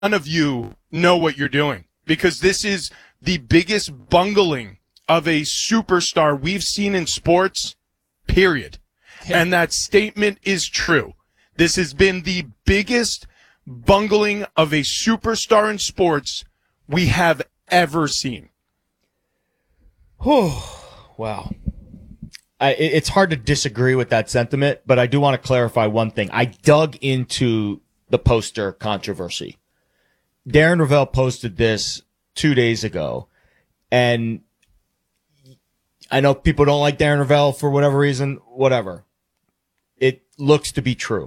of you know what you're doing, because this is the biggest bungling of a superstar we've seen in sports, period. And that statement is true. This has been the biggest bungling of a superstar in sports we have ever seen. Wow. It's hard to disagree with that sentiment, but I do want to clarify one thing. I dug into the poster controversy. Darren Rovell posted this 2 days ago, and I know people don't like Darren Rovell for whatever reason, whatever. It looks to be true.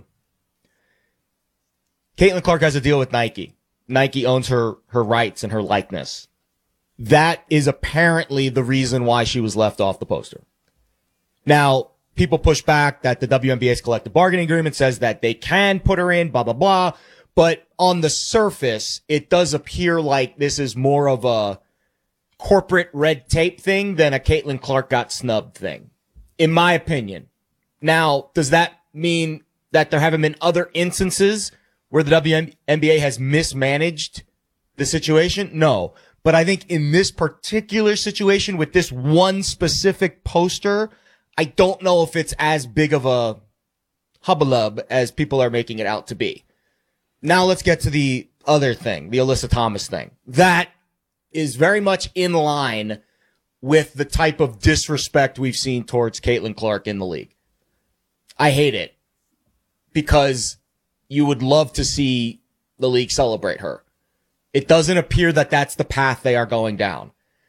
Caitlin Clark has a deal with Nike. Nike owns her rights and her likeness. That is apparently the reason why she was left off the poster. Now, people push back that the WNBA's collective bargaining agreement says that they can put her in, blah, blah, blah. But on the surface, it does appear like this is more of a corporate red tape thing than a Caitlin Clark got snubbed thing, in my opinion. Now, does that mean that there haven't been other instances where the WNBA has mismanaged the situation? No. But I think in this particular situation with this one specific poster, I don't know if it's as big of a hubbub as people are making it out to be. Now let's get to the other thing, the Alyssa Thomas thing. That is very much in line with the type of disrespect we've seen towards Caitlin Clark in the league. I hate it because you would love to see the league celebrate her. It doesn't appear that that's the path they are going down.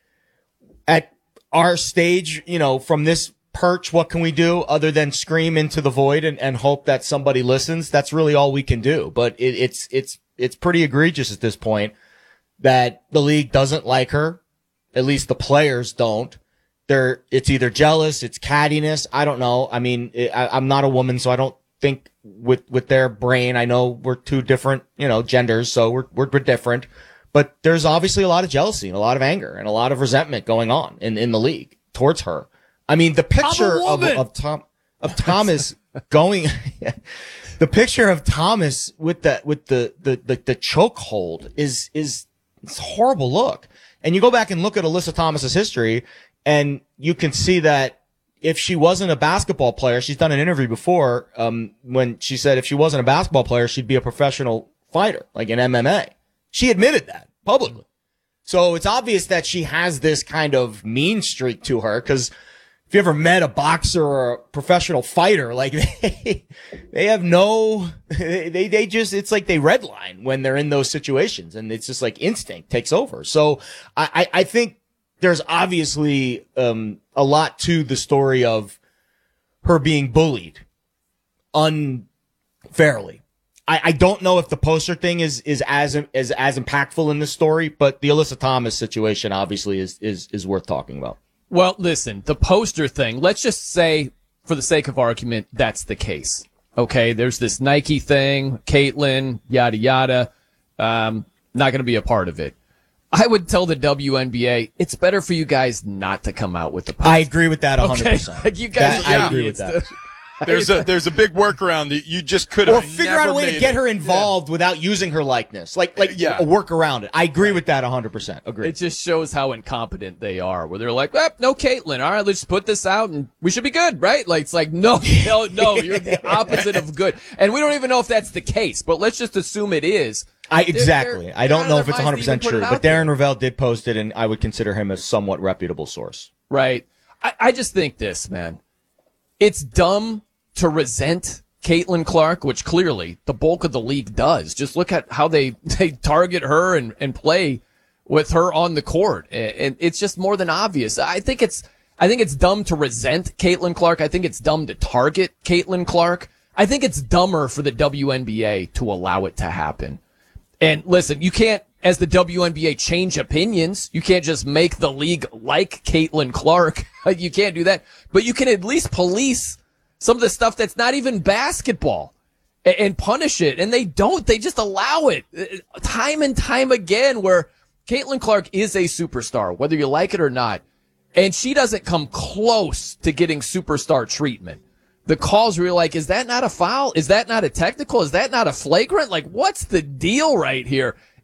At our stage, from this perch, what can we do other than scream into the void and hope that somebody listens? That's really all we can do. But it's pretty egregious at this point that the league doesn't like her. At least the players don't. It's either jealous, it's cattiness. I don't know. I mean, I'm not a woman, so I don't think with their brain. I know we're two different, genders, so we're different. But there's obviously a lot of jealousy and a lot of anger and a lot of resentment going on in the league towards her. I mean, the picture of Thomas going, the picture of Thomas with the chokehold is it's a horrible look. And you go back and look at Alyssa Thomas's history, and you can see that if she wasn't a basketball player, she's done an interview before, when she said if she wasn't a basketball player, she'd be a professional fighter, like in MMA. She admitted that publicly. So it's obvious that she has this kind of mean streak to her, because if you ever met a boxer or a professional fighter, like they have they just, it's like they redline when they're in those situations, and it's just like instinct takes over. So I think there's obviously, a lot to the story of her being bullied unfairly. I don't know if the poster thing is as impactful in this story, but the Alyssa Thomas situation obviously is worth talking about. Well, listen, the poster thing, let's just say, for the sake of argument, that's the case. Okay, there's this Nike thing, Caitlin, yada, yada. Not going to be a part of it. I would tell the WNBA, it's better for you guys not to come out with the poster. I agree with that 100%. Okay? Like, you guys I agree with that. There's a big workaround that you just could have. Or figure out a way to get her involved without using her likeness. Like a work around it. I agree with that 100%. Agree. It just shows how incompetent they are, where they're like, no Caitlin. All right, let's put this out and we should be good, right? Like, it's like, no, you're the opposite of good. And we don't even know if that's the case, but let's just assume it is. Exactly. I don't know if it's 100% true, but Darren Rovell did post it, and I would consider him a somewhat reputable source. Right. I just think this, man. It's dumb to resent Caitlin Clark, which clearly the bulk of the league does. Just look at how they target her and play with her on the court. And it's just more than obvious. I think it's dumb to resent Caitlin Clark. I think it's dumb to target Caitlin Clark. I think it's dumber for the WNBA to allow it to happen. And listen, you can't, as the WNBA, change opinions. You can't just make the league like Caitlin Clark. You can't do that. But you can at least police some of the stuff that's not even basketball and punish it. And they don't. They just allow it time and time again, where Caitlin Clark is a superstar, whether you like it or not. And she doesn't come close to getting superstar treatment. The calls where you're like, is that not a foul? Is that not a technical? Is that not a flagrant? Like, what's the deal right here?